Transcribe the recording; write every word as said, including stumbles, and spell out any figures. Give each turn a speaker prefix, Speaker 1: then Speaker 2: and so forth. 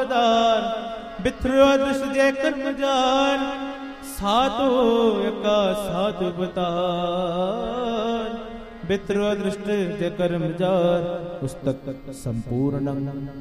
Speaker 1: पदार बिथरो दृष्ट जय कर्म जान साधु एका साधु बतार बिथरो दृष्ट जय कर्म जार पुस्तक संपूर्ण।